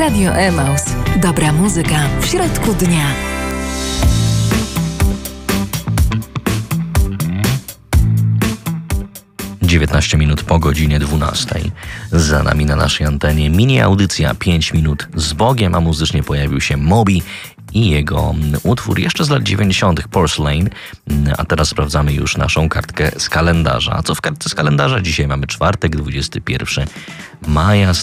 Radio Emaus. Dobra muzyka w środku dnia. Dziewiętnaście minut po godzinie 12. Za nami na naszej antenie mini audycja 5 minut z Bogiem, a muzycznie pojawił się Moby i jego utwór jeszcze z lat 90. Porcelain. A teraz sprawdzamy już naszą kartkę z kalendarza. A co w kartce z kalendarza? Dzisiaj mamy czwartek, 21 maja,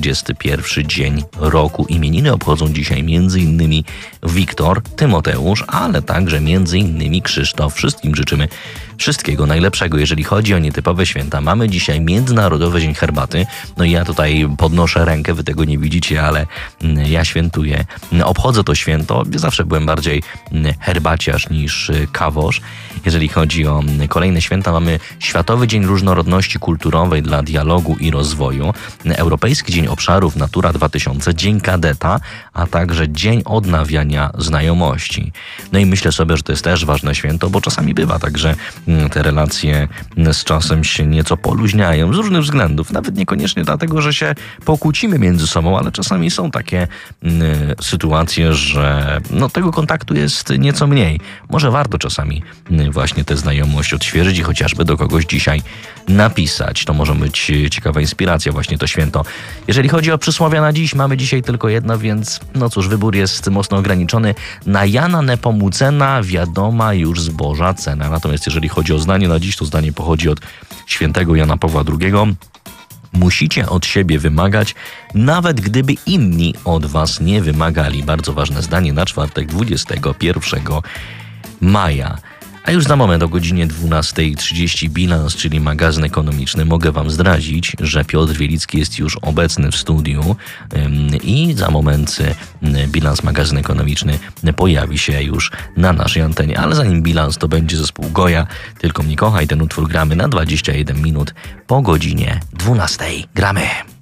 141 dzień roku. Imieniny obchodzą dzisiaj m.in. Wiktor, Tymoteusz, ale także m.in. Krzysztof. Wszystkim życzymy wszystkiego najlepszego. Jeżeli chodzi o nietypowe święta, mamy dzisiaj Międzynarodowy Dzień Herbaty. No i ja tutaj podnoszę rękę, wy tego nie widzicie, ale ja świętuję. Obchodzę to święto. Zawsze byłem bardziej herbaciarz niż kawosz. Jeżeli chodzi o kolejne święta, mamy Światowy Dzień Różnorodności Kulturowej dla Dialogu i Rozwoju, Europejski Dzień Obszarów Natura 2000, Dzień Kadeta, a także Dzień Odnawiania Znajomości. No i myślę sobie, że to jest też ważne święto, bo czasami bywa tak, że te relacje z czasem się nieco poluźniają z różnych względów. Nawet niekoniecznie dlatego, że się pokłócimy między sobą, ale czasami są takie sytuacje, że tego kontaktu jest nieco mniej. Może warto czasami właśnie tę znajomość odświeżyć i chociażby do kogoś dzisiaj napisać. To może być ciekawa inspiracja, właśnie to święto. Jeżeli chodzi o przysłowia na dziś, mamy dzisiaj tylko jedno, więc wybór jest mocno ograniczony. Na Jana Nepomucena wiadoma już z Boża cena. Natomiast jeżeli chodzi o zdanie na dziś, to zdanie pochodzi od świętego Jana Pawła II. Musicie od siebie wymagać, nawet gdyby inni od was nie wymagali. Bardzo ważne zdanie na czwartek, 21 maja. A już za moment o godzinie 12:30 bilans, czyli magazyn ekonomiczny. Mogę wam zdradzić, że Piotr Wielicki jest już obecny w studiu i za moment bilans magazyn ekonomiczny pojawi się już na naszej antenie. Ale zanim bilans, to będzie zespół Goja. Tylko mnie kochaj, ten utwór gramy na 21 minut po godzinie 12. Gramy!